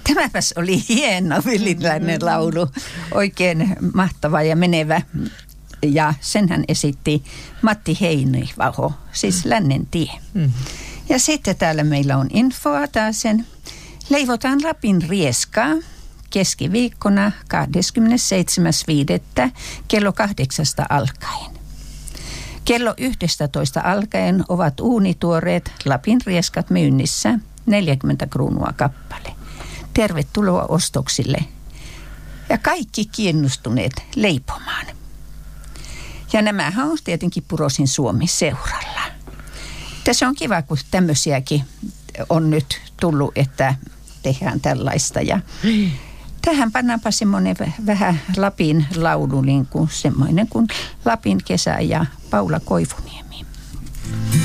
Tämäpäs oli hieno villiläinen laulu, oikein mahtava ja menevä. Ja senhän esitti Matti Heinivaho, siis Lännen tie. Ja sitten täällä meillä on infoa taas sen. Leivotaan Lapin rieskaa keskiviikkona 27.5. kello 8 alkaen. Kello 11 alkaen ovat uunituoreet Lapin rieskat myynnissä 40 kruunua kappale. Tervetuloa ostoksille ja kaikki kiinnostuneet leipomaan. Ja nämähän on tietenkin Purosin Suomi-seuralla. Tässä on kiva, kun tämmöisiäkin on nyt tullut, että tehdään tällaista. Ja tähän pannaanpa semmoinen vähän Lapin laulu, niin kuin semmoinen kuin Lapin kesä ja Paula Koivuniemi.